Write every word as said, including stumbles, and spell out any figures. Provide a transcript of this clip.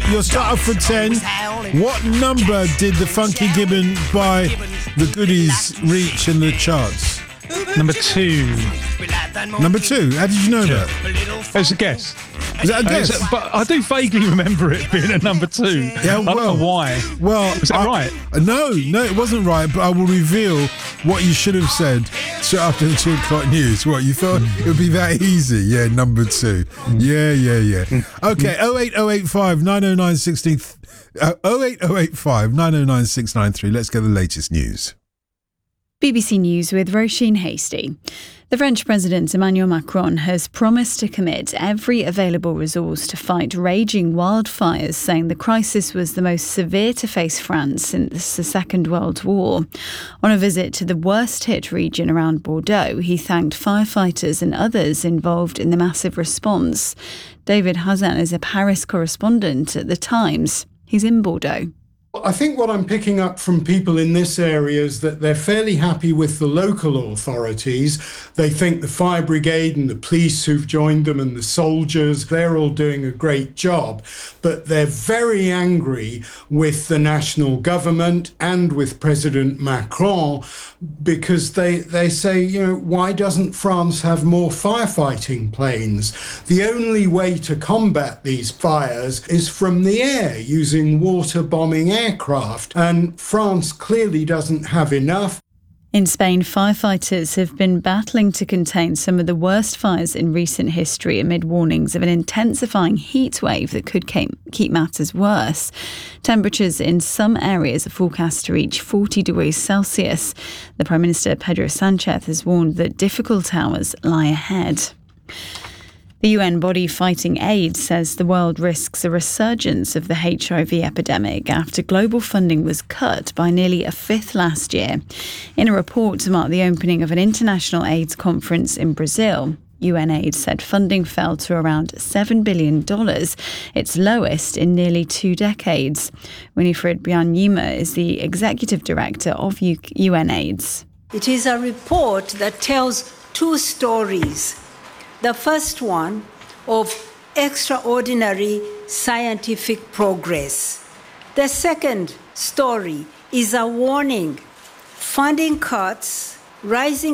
You'll start off for ten. What number did the Funky Gibbon by the Goodies reach in the charts? Number two. Number two? How did you know that? It's a guess. Is that a guess? Uh, but I do vaguely remember it being a number two. Yeah, I well, don't know why. Well, was that I, right? No, no, it wasn't right. But I will reveal what you should have said straight after the two o'clock news. What you thought it would be that easy? Yeah, number two. Yeah, yeah, yeah. Okay, oh eight oh eight five nine oh nine sixteen. Uh, oh eight oh eight five nine oh nine six nine three. Let's get the latest news. B B C News with Roisin Hasty. The French President Emmanuel Macron has promised to commit every available resource to fight raging wildfires, saying the crisis was the most severe to face France since the Second World War. On a visit to the worst-hit region around Bordeaux, he thanked firefighters and others involved in the massive response. David Hazan is a Paris correspondent at The Times. He's in Bordeaux. I think what I'm picking up from people in this area is that they're fairly happy with the local authorities. They think the fire brigade and the police who've joined them and the soldiers, they're all doing a great job. But they're very angry with the national government and with President Macron because they, they say, you know, why doesn't France have more firefighting planes? The only way to combat these fires is from the air, using water bombing air. Aircraft, and France clearly doesn't have enough. In Spain, firefighters have been battling to contain some of the worst fires in recent history amid warnings of an intensifying heat wave that could keep matters worse. Temperatures in some areas are forecast to reach forty degrees Celsius. The Prime Minister, Pedro Sanchez, has warned that difficult hours lie ahead. The U N body fighting AIDS says the world risks a resurgence of the H I V epidemic after global funding was cut by nearly a fifth last year. In a report to mark the opening of an international AIDS conference in Brazil, U N AIDS said funding fell to around seven billion dollars, its lowest in nearly two decades. Winifred Byanyima is the executive director of U N AIDS. It is a report that tells two stories. The first one of extraordinary scientific progress. The second story is a warning. Funding cuts, rising